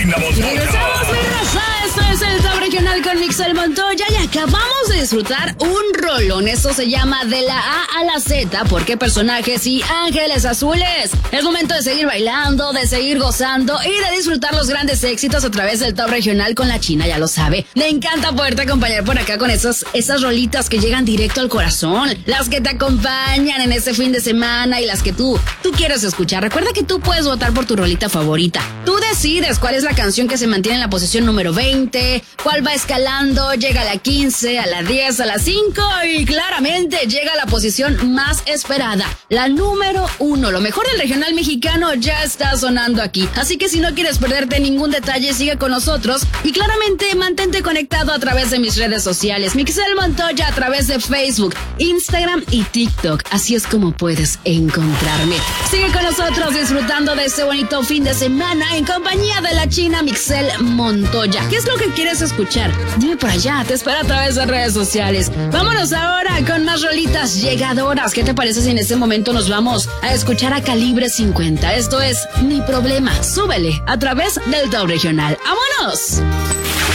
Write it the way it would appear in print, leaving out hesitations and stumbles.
China Montoya. Regresamos, mi raza. Esto es el Top Regional con Mixel Montoya y acabamos de disfrutar un rolón. Esto se llama De la A a la Z, porque personajes y ángeles azules. Es momento de seguir bailando, de seguir gozando y de disfrutar los grandes éxitos a través del Top Regional con la China, ya lo sabe. Me encanta poderte acompañar por acá con esas rolitas que llegan directo al corazón, las que te acompañan en este fin de semana y las que tú quieres escuchar. Recuerda que tú puedes votar por tu rolita favorita. Tú decides cuál es la canción que se mantiene en la posición número 20, cuál va escalando, llega a la 15, a la 10, a la 5 y claramente llega a la posición más esperada, la número 1. Lo mejor del regional mexicano ya está sonando aquí. Así que si no quieres perderte ningún detalle, sigue con nosotros y claramente mantente conectado a través de mis redes sociales. Mixel Montoya a través de Facebook, Instagram y TikTok. Así es como puedes encontrarme. Sigue con nosotros disfrutando de este bonito fin de semana en compañía de la China Mixel Montoya. ¿Qué es lo que quieres escuchar? Dime por allá, te espero a través de redes sociales. Vámonos ahora con más rolitas llegadoras. ¿Qué te parece si en este momento nos vamos a escuchar a Calibre 50? Esto es Mi Problema. Súbele a través del Top Regional. ¡Vámonos!